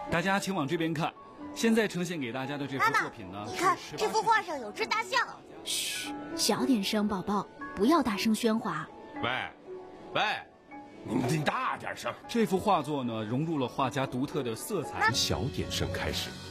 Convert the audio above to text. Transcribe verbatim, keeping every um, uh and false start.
大家请往这边看，现在呈现给大家的这幅作品呢， 你看这幅画上有只大象。 嘘，小点声，宝宝，不要大声喧哗。 喂，喂，你们大点声。 这幅画作呢，融入了画家独特的色彩。 小点声开始。